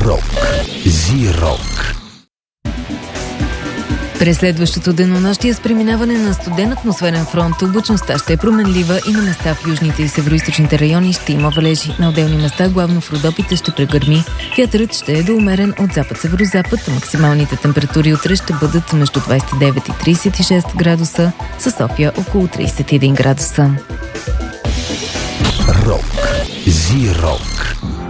Рок. Зи-рок. През следващото денонощие с преминаване на студен атмосферен фронт облачността ще е променлива и на места в южните и североизточните райони ще има валежи. На отделни места, главно в Родопите, ще прегърми. Вятърът ще е до умерен от запад-северозапад. Максималните температури утре ще бъдат между 29 и 36 градуса, със София около 31 градуса. Рок. Зи-рок.